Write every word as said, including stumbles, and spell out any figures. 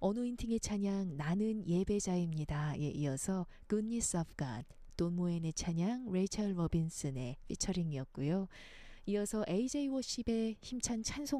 어노인팅의 찬양 나는 예배자입니다에 이어서 Goodness of God, 돈 모엔의 찬양 레이첼 로빈슨의 피처링이었고요. 이어서 에이제이 워십의 힘찬 찬송